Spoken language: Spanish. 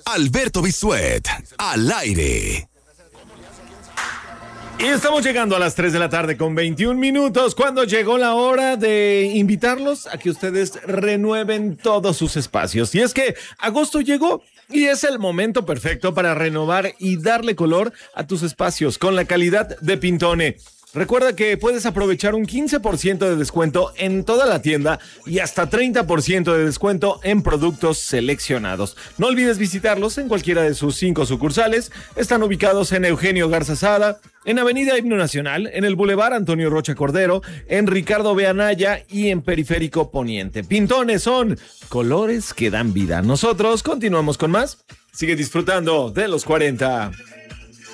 Alberto Bisuet, al aire. Y estamos llegando a las 3 de la tarde con 21 minutos, cuando llegó la hora de invitarlos a que ustedes renueven todos sus espacios. Y es que agosto llegó y es el momento perfecto para renovar y darle color a tus espacios con la calidad de Pintone. Recuerda que puedes aprovechar un 15% de descuento en toda la tienda y hasta 30% de descuento en productos seleccionados. No olvides visitarlos en cualquiera de sus 5 sucursales. Están ubicados en Eugenio Garza Sada, en Avenida Himno Nacional, en el Boulevard Antonio Rocha Cordero, en Ricardo B. Anaya y en Periférico Poniente. Pintones son colores que dan vida. Nosotros continuamos con más. Sigue disfrutando de los 40.